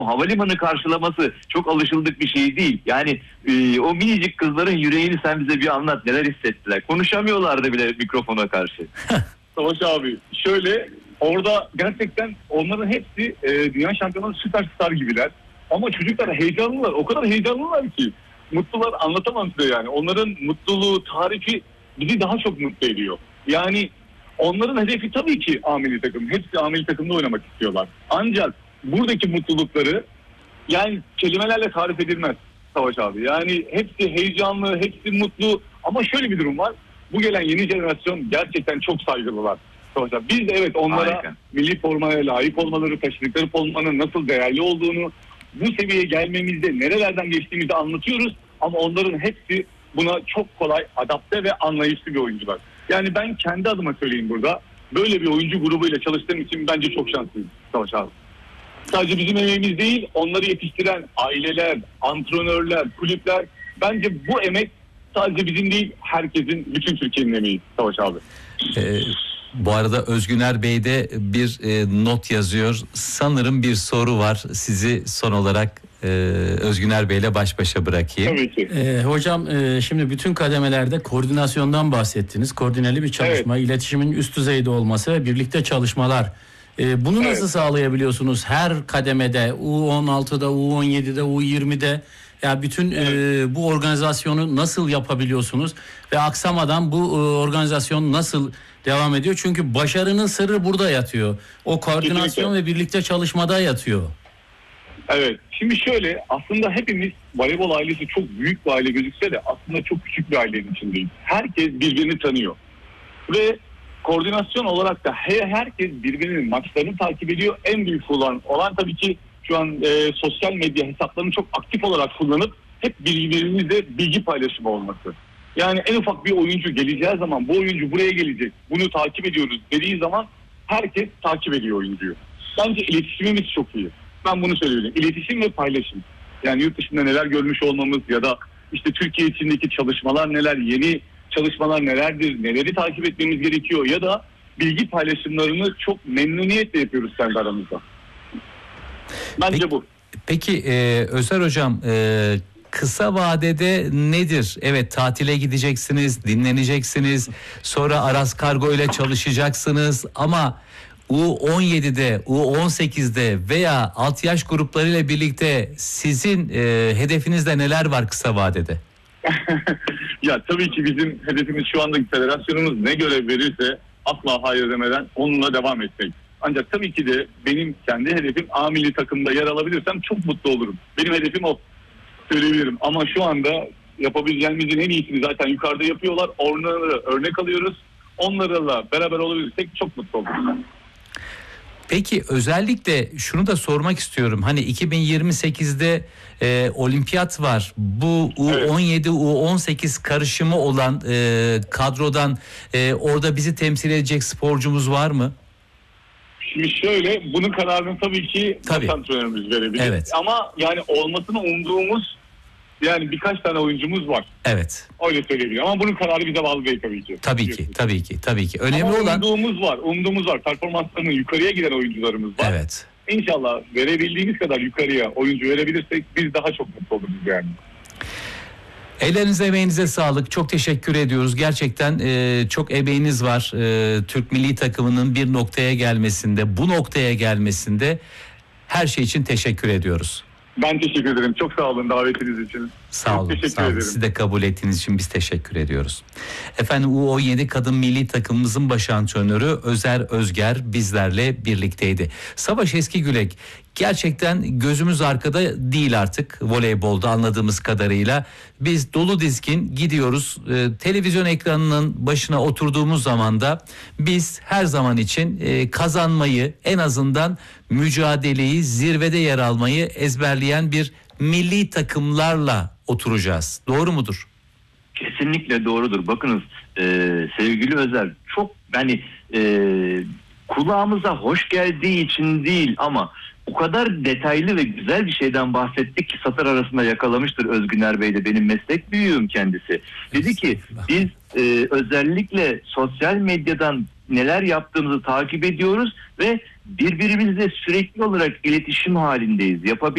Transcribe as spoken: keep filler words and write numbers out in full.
Havalimanı karşılaması çok alışıldık bir şey değil. Yani e, o minicik kızların yüreğini sen bize bir anlat. Neler hissettiler? Konuşamıyorlardı bile mikrofona karşı. Savaş abi şöyle, orada gerçekten onların hepsi e, dünya şampiyonu süperstar gibiler. Ama çocuklar heyecanlılar. O kadar heyecanlılar ki. Mutlular, anlatamam size yani. Onların mutluluğu, tarifi bizi daha çok mutlu ediyor. Yani onların hedefi tabii ki A milli takım. Hepsi A milli takımda oynamak istiyorlar. Ancak buradaki mutlulukları yani kelimelerle tarif edilmez Savaş abi. Yani hepsi heyecanlı, hepsi mutlu. Ama şöyle bir durum var. Bu gelen yeni jenerasyon gerçekten çok saygılılar Savaş abi. Biz de evet onlara Harika. milli formaya layık olmaları, taşıdıkları formanın nasıl değerli olduğunu, bu seviyeye gelmemizde nerelerden geçtiğimizi anlatıyoruz. Ama onların hepsi buna çok kolay adapte ve anlayışlı bir oyuncular. Yani ben kendi adıma söyleyeyim burada. Böyle bir oyuncu grubuyla çalıştığım için bence çok şanslıyım Savaş abi. Sadece bizim emeğimiz değil, onları yetiştiren aileler, antrenörler, kulüpler. Bence bu emek sadece bizim değil, herkesin, bütün Türkiye'nin emeği Savaş abi. Ee, bu arada Özgüner Bey de bir e, not yazıyor. Sanırım bir soru var. Sizi son olarak e, Özgüner Bey'le baş başa bırakayım. Tabii ki. Ee, hocam e, şimdi bütün kademelerde koordinasyondan bahsettiniz. Koordineli bir çalışma, evet. iletişimin üst düzeyde olması ve birlikte çalışmalar. Ee, bunu nasıl evet. sağlayabiliyorsunuz her kademede, U on altıda, U on yedide, U yirmide? Ya bütün evet. e, bu organizasyonu nasıl yapabiliyorsunuz ve aksamadan bu e, organizasyon nasıl devam ediyor? Çünkü başarının sırrı burada yatıyor. O koordinasyon Kesinlikle. ve birlikte çalışmada yatıyor. Evet. Şimdi şöyle, aslında hepimiz voleybol ailesi çok büyük bir aile gözükse de aslında çok küçük bir ailenin içindeyiz. Herkes birbirini tanıyor. Ve koordinasyon olarak da he, herkes birbirinin maçlarını takip ediyor. En büyük olan, olan tabii ki şu an e, sosyal medya hesaplarını çok aktif olarak kullanıp hep birbirimizle bilgi paylaşımı olması. Yani en ufak bir oyuncu geleceği zaman bu oyuncu buraya gelecek, bunu takip ediyoruz dediği zaman herkes takip ediyor oyuncuyu. Bence iletişimimiz çok iyi. Ben bunu söylüyorum. İletişim ve paylaşım. Yani yurt dışında neler görmüş olmamız ya da işte Türkiye içindeki çalışmalar neler, yeni çalışmalar nelerdir, neleri takip etmemiz gerekiyor ya da bilgi paylaşımlarını çok memnuniyetle yapıyoruz kendi aramızda. Bence peki, bu. Peki e, Özer Hocam, e, kısa vadede nedir? Evet, tatile gideceksiniz, dinleneceksiniz, sonra Aras Kargo ile çalışacaksınız ama U on yedide, U on sekizde veya alt yaş gruplarıyla birlikte sizin e, hedefinizde neler var kısa vadede? Ya tabii ki bizim hedefimiz şu andaki federasyonumuz ne görev verirse asla hayır demeden onunla devam etmek. Ancak tabii ki de benim kendi hedefim A milli takımda yer alabilirsem çok mutlu olurum. Benim hedefim o. Söyleyebilirim ama şu anda yapabileceğimizin en iyisini zaten yukarıda yapıyorlar. Onları örnek alıyoruz. Onlarla beraber olabilirsek çok mutlu oluruz. Peki özellikle şunu da sormak istiyorum. Hani iki bin yirmi sekizde e, olimpiyat var. Bu U on yedi, evet. U on sekiz karışımı olan e, kadrodan e, orada bizi temsil edecek sporcumuz var mı? Şimdi şöyle, bunun kararını tabii ki antrenörümüz verebilir. Evet. Ama yani olmasını umduğumuz yani birkaç tane oyuncumuz var. Evet. Öyle söyleyebilirim. Ama bunun kararı bize bağlı değil tabii ki. Tabii ki, tabii ki, tabii ki. Önemli Ama olan... umduğumuz var, umduğumuz var. Performanslarının yukarıya giden oyuncularımız var. Evet. İnşallah verebildiğimiz kadar yukarıya oyuncu verebilirsek biz daha çok mutlu oluruz yani. Ellerinize, emeğinize sağlık. Çok teşekkür ediyoruz. Gerçekten e, çok emeğiniz var. E, Türk milli takımının bir noktaya gelmesinde, bu noktaya gelmesinde her şey için teşekkür ediyoruz. Ben teşekkür ederim. Çok sağ olun davetiniz için. Sağ olun. Sağ olun. Siz de kabul ettiğiniz için biz teşekkür ediyoruz. Efendim U on yedi kadın milli takımımızın baş antrenörü Özer Özger bizlerle birlikteydi. Savaş Eskigülek, gerçekten gözümüz arkada değil artık voleybolda anladığımız kadarıyla. Biz dolu dizgin gidiyoruz. Ee, televizyon ekranının başına oturduğumuz zaman da biz her zaman için e, kazanmayı, en azından mücadeleyi, zirvede yer almayı ezberleyen bir milli takımlarla oturacağız. Doğru mudur? Kesinlikle doğrudur. Bakınız e, sevgili Özer, çok hani e, kulağımıza hoş geldiği için değil ama o kadar detaylı ve güzel bir şeyden bahsettik ki satır arasında yakalamıştır Özgüner Bey de, benim meslek büyüğüm kendisi. Dedi ki biz e, özellikle sosyal medyadan neler yaptığımızı takip ediyoruz ve birbirimizle sürekli olarak iletişim halindeyiz. Yapabil